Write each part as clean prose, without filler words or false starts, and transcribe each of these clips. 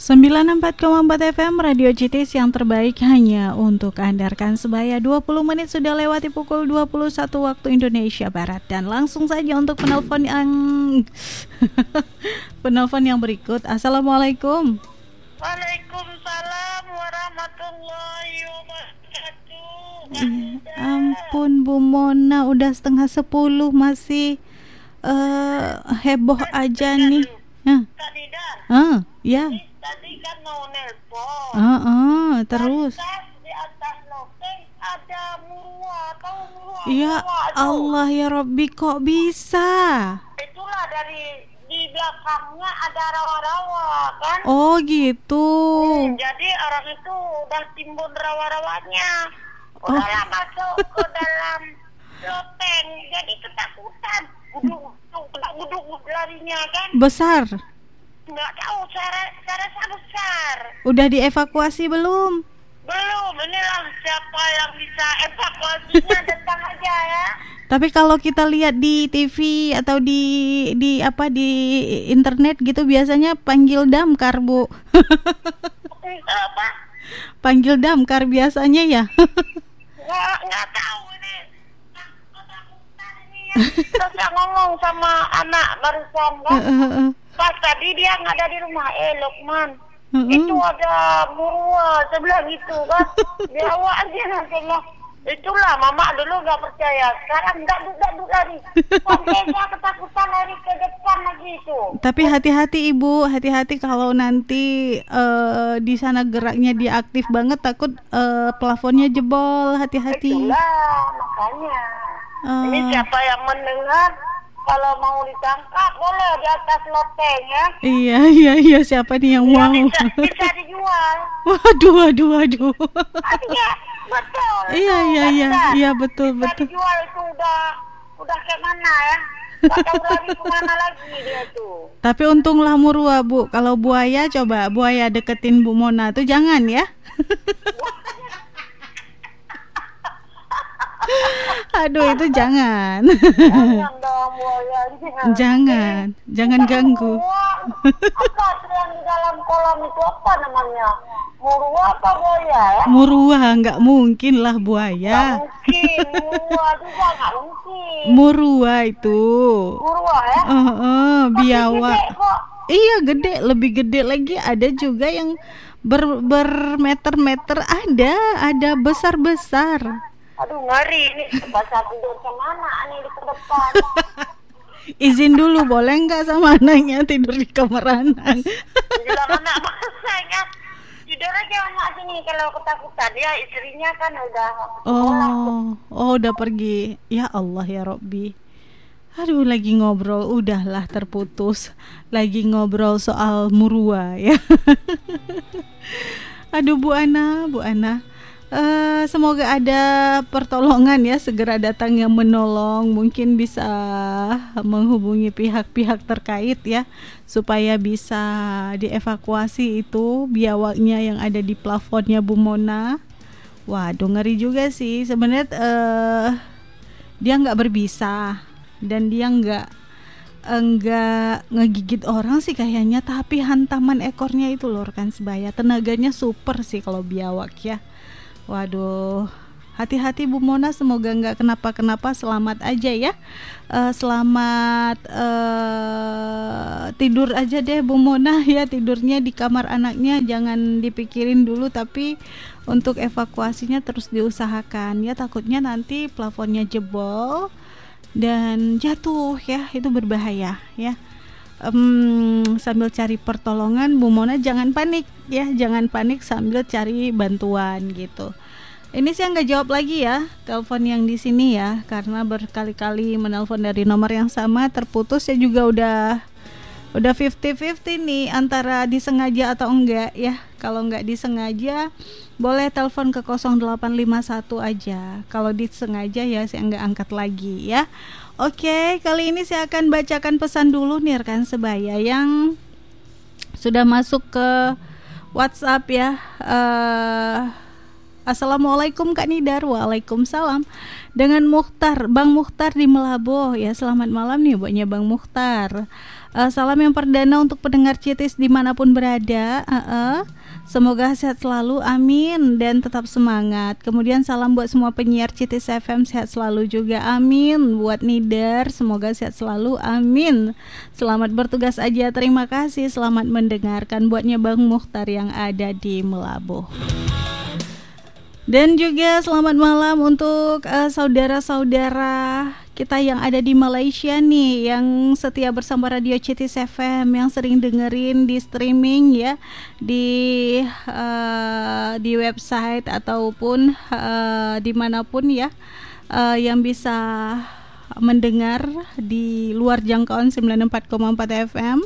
94,4 FM Radio Citis yang terbaik hanya untuk Anda rekan sebaya. 20 menit sudah lewati pukul 21 waktu Indonesia Barat. Dan langsung saja untuk penelpon yang penelpon yang berikut. Assalamualaikum. Waalaikumsalam warahmatullahi wabarakatuh. Ampun Bu Mona, udah setengah 10 masih heboh aja nih. Kak Didar. Ya. Tadi kan mau nelpon. Terus. Di atas loteng ada murua, tahu murua? Ya Allah ya Rabbi, kok bisa? Itulah dari di belakangnya ada rawa-rawa kan? Oh gitu. Jadi orang itu udah timbun rawa-rawanya. Udahlah masuk ke dalam loteng, jadi ketakutan. Guduk larinya kan? Besar. Nggak tahu, saya rasa besar. Udah dievakuasi belum? Belum, inilah siapa yang bisa evakuasinya datang aja ya. Tapi kalau kita lihat di TV atau di internet gitu biasanya panggil damkar, Bu. Apa? Panggil damkar biasanya ya. Nggak tahu ini. Ketakutan ini ya. Terus saya ngomong sama anak barusan kan. Pas tadi dia nggak ada di rumah, Lokman. Itu ada murua, saya bilang gitu kan. Dia awak aja nanti lah. Itulah mama dulu nggak percaya, sekarang nggak duduk lari. Sampai saya ketakutan lari ke depan lagi itu. Tapi hati-hati Ibu, hati-hati kalau nanti di sana geraknya dia aktif banget, takut plafonnya jebol, hati-hati. Itulah makanya. Ini siapa yang mendengar? Kalau mau ditangkap boleh di atas loteng ya. Iya, siapa nih yang mau? Bisa dijual. Waduh. Iya, betul. Iya betul. Bisa dijual itu udah kayak mana ya? Gak tahu lagi kemana lagi dia tuh. Tapi untunglah murua Bu. Kalau buaya, coba buaya deketin Bu Mona tuh jangan ya. Aduh, itu jangan. Jangan dong buaya. Jangan ganggu. Apa yang di dalam kolam itu apa namanya? Murua apa buaya ya? Murua, nggak mungkin lah buaya. Nggak mungkin, murua juga nggak mungkin. Murua itu. Murua ya? Biawak. Gede kok. Iya gede, lebih gede lagi. Ada juga yang bermeter-meter, ada besar-besar. Aduh ngeri ini, bahasa tidur kemana nih di depan. Izin dulu boleh nggak sama anaknya tidur di kamar anak? Bilang anak bahasanya tidur aja anak sini kalau ketakutan. Dia istrinya kan udah sekolah. Udah pergi. Ya Allah ya Rabbi. Aduh, lagi ngobrol udahlah terputus. Lagi ngobrol soal murua ya. Aduh Bu Ana. Semoga ada pertolongan ya, segera datang yang menolong, mungkin bisa menghubungi pihak-pihak terkait ya, supaya bisa dievakuasi itu biawaknya yang ada di plafonnya Bu Mona. Waduh, ngeri juga sih sebenarnya. Dia nggak berbisa dan dia nggak ngegigit orang sih kayaknya, tapi hantaman ekornya itu loh rekan sebaya, tenaganya super sih kalau biawak ya. Waduh, hati-hati Bu Mona, semoga nggak kenapa-kenapa, selamat aja ya. Selamat tidur aja deh Bu Mona ya, tidurnya di kamar anaknya, jangan dipikirin dulu, tapi untuk evakuasinya terus diusahakan ya, takutnya nanti plafonnya jebol dan jatuh ya, itu berbahaya ya. Sambil cari pertolongan Bu Mona jangan panik ya, jangan panik sambil cari bantuan gitu. Ini saya nggak jawab lagi ya telepon yang di sini ya, karena berkali-kali menelpon dari nomor yang sama terputus. Saya juga udah 50-50 nih antara disengaja atau enggak ya. Kalau nggak disengaja boleh telepon ke 0851 aja. Kalau disengaja ya saya nggak angkat lagi ya. Oke, kali ini saya akan bacakan pesan dulu nih rekan sebaya yang sudah masuk ke WhatsApp ya. Assalamualaikum Kak Nidar. Waalaikumsalam. Dengan Mukhtar, Bang Mukhtar di Melaboh ya. Selamat malam nih buatnya Bang Mukhtar. Salam yang perdana untuk pendengar Citis dimanapun berada. Semoga sehat selalu, amin, dan tetap semangat. Kemudian salam buat semua penyiar Citis FM, sehat selalu juga, amin. Buat Nidar, semoga sehat selalu, amin. Selamat bertugas aja, terima kasih. Selamat mendengarkan. Buatnya Bang Mukhtar yang ada di Melabuh. Dan juga selamat malam untuk saudara-saudara kita yang ada di Malaysia nih, yang setia bersama Radio Citis FM, yang sering dengerin di streaming ya, di website ataupun dimanapun ya, yang bisa mendengar di luar jangkauan 94,4 FM.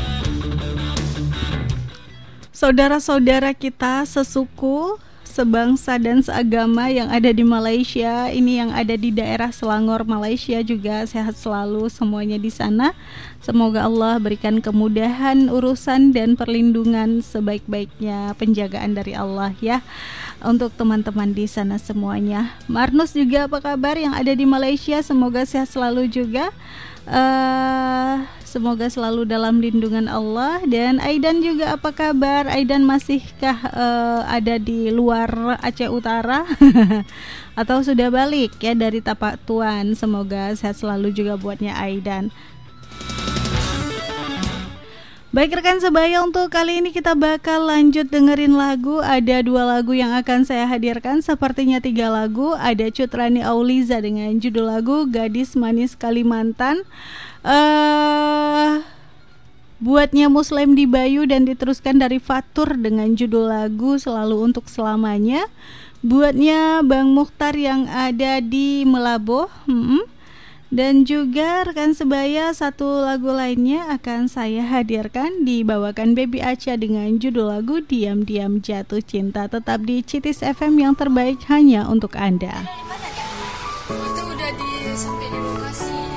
Saudara-saudara kita sesuku, sebangsa dan seagama yang ada di Malaysia, ini yang ada di daerah Selangor Malaysia juga sehat selalu semuanya di sana. Semoga Allah berikan kemudahan urusan dan perlindungan sebaik-baiknya, penjagaan dari Allah ya untuk teman-teman di sana semuanya. Marnus juga apa kabar yang ada di Malaysia? Semoga sehat selalu juga. Semoga selalu dalam lindungan Allah. Dan Aidan juga apa kabar? Aidan masihkah ada di luar Aceh Utara atau sudah balik ya dari Tapak Tuan? Semoga sehat selalu juga buatnya Aidan. Baik rekan sebaya, untuk kali ini kita bakal lanjut dengerin lagu. Ada 2 lagu yang akan saya hadirkan, sepertinya 3 lagu. Ada Cut Rani Auliza dengan judul lagu Gadis Manis Kalimantan, buatnya Muslim di Bayu, dan diteruskan dari Fatur dengan judul lagu Selalu Untuk Selamanya, buatnya Bang Mukhtar yang ada di Melabuh. Dan juga rekan sebaya, satu lagu lainnya akan saya hadirkan, dibawakan Baby Acha dengan judul lagu Diam-Diam Jatuh Cinta. Tetap di Citis FM yang terbaik hanya untuk Anda. Itu udah di